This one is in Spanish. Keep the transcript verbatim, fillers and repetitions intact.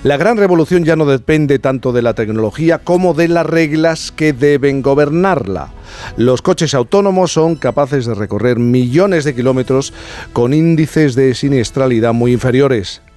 La gran revolución ya no depende tanto de la tecnología como de las reglas que deben gobernarla. Los coches autónomos son capaces de recorrer millones de kilómetros con índices de siniestralidad muy inferiores.